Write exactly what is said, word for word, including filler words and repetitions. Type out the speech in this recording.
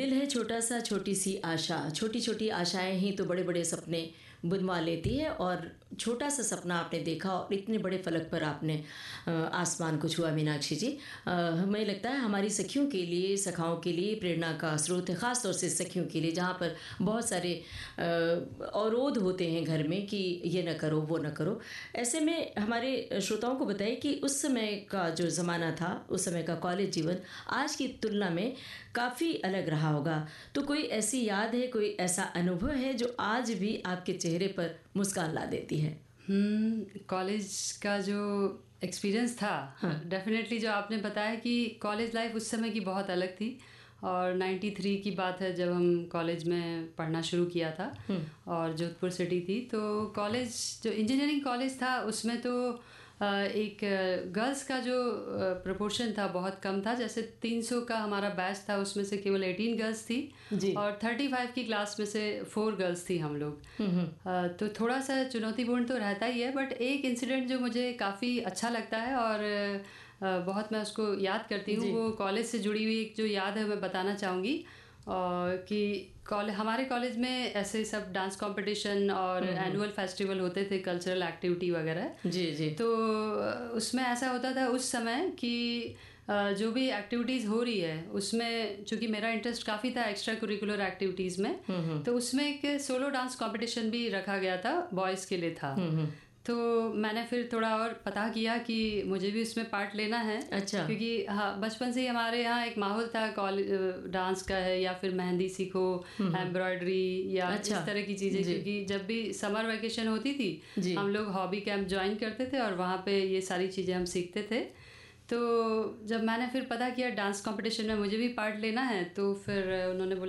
दिल है छोटा सा, छोटी सी आशा, छोटी छोटी आशाएं ही तो बड़े बड़े सपने बुनवा लेती है। और छोटा सा सपना आपने देखा और इतने बड़े फलक पर आपने अ, आसमान को छुआ मीनाक्षी जी। अ, हमें लगता है हमारी सखियों के लिए, सखाओं के लिए प्रेरणा का स्रोत है, ख़ास तौर से सखियों के लिए, जहाँ पर बहुत सारे अ, अवरोध होते हैं घर में कि ये न करो वो न करो। ऐसे में हमारे श्रोताओं को बताइए कि उस समय का जो ज़माना था, उस समय का कॉलेज जीवन आज की तुलना में काफ़ी अलग रहा होगा। तो कोई ऐसी याद है, कोई ऐसा अनुभव है जो आज भी आपके चेहरे पर मुस्कान ला देती है? कॉलेज का जो एक्सपीरियंस था, हाँ। डेफिनेटली जो आपने बताया कि कॉलेज लाइफ उस समय की बहुत अलग थी। और तिरानवे की बात है जब हम कॉलेज में पढ़ना शुरू किया था और जोधपुर सिटी थी। तो कॉलेज जो इंजीनियरिंग कॉलेज था उसमें तो एक गर्ल्स का जो प्रोपोर्शन था बहुत कम था। जैसे तीन सौ का हमारा बैच था, उसमें से केवल अठारह गर्ल्स थी जी। और पैंतीस की क्लास में से फोर गर्ल्स थी हम लोग। तो थोड़ा सा चुनौतीपूर्ण तो रहता ही है, बट एक इंसिडेंट जो मुझे काफ़ी अच्छा लगता है और बहुत मैं उसको याद करती हूँ, वो कॉलेज से जुड़ी हुई एक जो याद है मैं बताना चाहूँगी। और कि कॉलेज हमारे कॉलेज में ऐसे सब डांस कंपटीशन और एनुअल फेस्टिवल होते थे, कल्चरल एक्टिविटी वगैरह। जी जी। तो उसमें ऐसा होता था उस समय कि जो भी एक्टिविटीज़ हो रही है उसमें, चूँकि मेरा इंटरेस्ट काफ़ी था एक्स्ट्रा करिकुलर एक्टिविटीज़ में, तो उसमें एक सोलो डांस कंपटीशन भी रखा गया था, बॉयज़ के लिए था। तो मैंने फिर थोड़ा और पता किया कि मुझे भी उसमें पार्ट लेना है। अच्छा। क्योंकि हाँ, बचपन से ही हमारे यहाँ एक माहौल था कॉलेज डांस का है, या फिर मेहंदी सीखो, एम्ब्रॉयडरी या अच्छा। इस तरह की चीज़ें। क्योंकि जब भी समर वेकेशन होती थी हम लोग हॉबी कैंप ज्वाइन करते थे और वहाँ पे ये सारी चीज़ें हम सीखते थे। तो जब मैंने फिर पता किया डांस कंपटीशन में मुझे भी पार्ट लेना है, तो फिर उन्होंने बोला